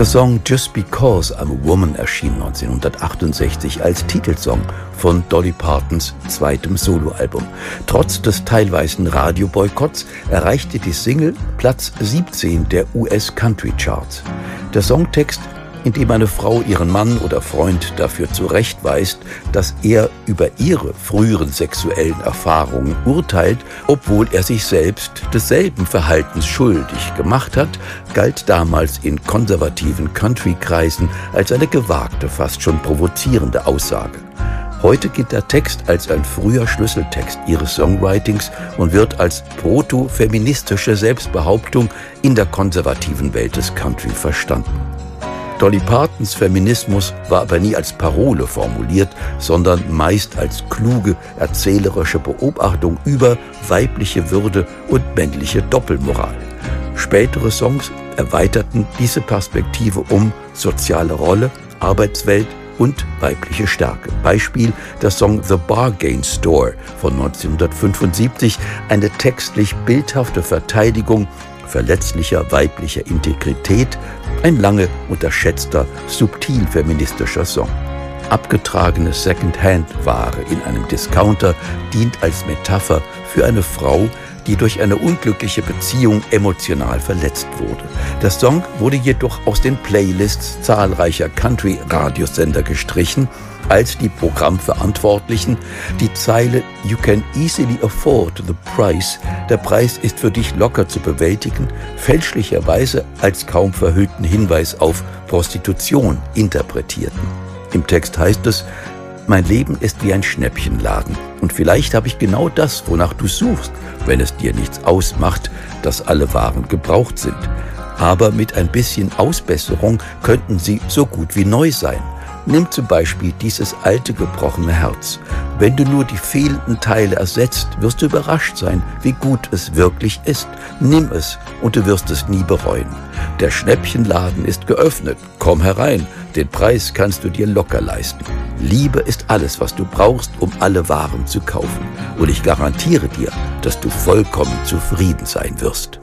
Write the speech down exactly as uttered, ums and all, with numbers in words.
Der Song Just Because I'm a Woman erschien neunzehnhundertachtundsechzig als Titelsong von Dolly Partons zweitem Soloalbum. Trotz des teilweisen Radioboykotts erreichte die Single Platz siebzehn der U S Country Charts. Der Songtext, in dem eine Frau ihren Mann oder Freund dafür zurechtweist, dass er über ihre früheren sexuellen Erfahrungen urteilt, obwohl er sich selbst desselben Verhaltens schuldig gemacht hat, galt damals in konservativen Country-Kreisen als eine gewagte, fast schon provozierende Aussage. Heute gilt der Text als ein früher Schlüsseltext ihres Songwritings und wird als proto-feministische Selbstbehauptung in der konservativen Welt des Country verstanden. Dolly Partons Feminismus war aber nie als Parole formuliert, sondern meist als kluge, erzählerische Beobachtung über weibliche Würde und männliche Doppelmoral. Spätere Songs erweiterten diese Perspektive um soziale Rolle, Arbeitswelt und weibliche Stärke. Beispiel der Song The Bargain Store von neunzehnhundertfünfundsiebzig, eine textlich bildhafte Verteidigung verletzlicher weiblicher Integrität, ein lange unterschätzter, subtil feministischer Song. Abgetragene Second-Hand-Ware in einem Discounter dient als Metapher für eine Frau, die durch eine unglückliche Beziehung emotional verletzt wurde. Der Song wurde jedoch aus den Playlists zahlreicher Country-Radiosender gestrichen, als die Programmverantwortlichen die Zeile "You can easily afford the price", der Preis ist für dich locker zu bewältigen, fälschlicherweise als kaum verhüllten Hinweis auf Prostitution interpretierten. Im Text heißt es: Mein Leben ist wie ein Schnäppchenladen und vielleicht habe ich genau das, wonach du suchst, wenn es dir nichts ausmacht, dass alle Waren gebraucht sind. Aber mit ein bisschen Ausbesserung könnten sie so gut wie neu sein. Nimm zum Beispiel dieses alte, gebrochene Herz. Wenn du nur die fehlenden Teile ersetzt, wirst du überrascht sein, wie gut es wirklich ist. Nimm es und du wirst es nie bereuen. Der Schnäppchenladen ist geöffnet. Komm herein, den Preis kannst du dir locker leisten. Liebe ist alles, was du brauchst, um alle Waren zu kaufen. Und ich garantiere dir, dass du vollkommen zufrieden sein wirst.